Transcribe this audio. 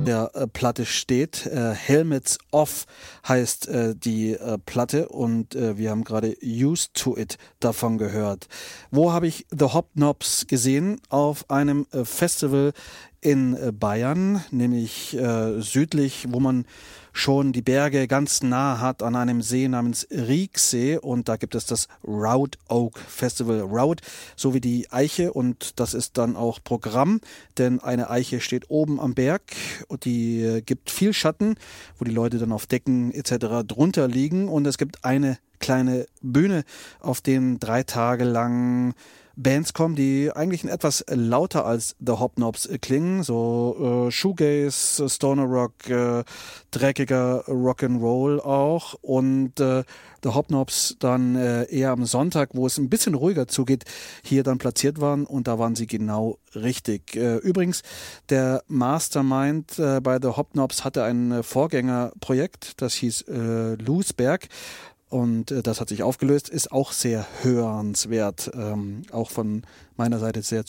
der Platte steht. Helmets Off heißt die Platte und wir haben gerade Used to It davon gehört. Wo habe ich The Hobnobs gesehen? Auf einem Festival in Bayern, nämlich südlich, wo man schon die Berge ganz nah hat an einem See namens Rieksee und da gibt es das Roud Oak Festival. Roud, so wie die Eiche und das ist dann auch Programm, denn eine Eiche steht oben am Berg und die gibt viel Schatten, wo die Leute dann auf Decken etc. drunter liegen und es gibt eine kleine Bühne, auf denen 3 Tage lang Bands kommen, die eigentlich etwas lauter als The Hobnobs klingen, so Shoegaze, Stoner Rock, dreckiger Rock'n'Roll auch und The Hobnobs dann eher am Sonntag, wo es ein bisschen ruhiger zugeht, hier dann platziert waren und da waren sie genau richtig. Übrigens, der Mastermind bei The Hobnobs hatte ein Vorgängerprojekt, das hieß Loosberg. Und das hat sich aufgelöst, ist auch sehr hörenswert, auch von meiner Seite sehr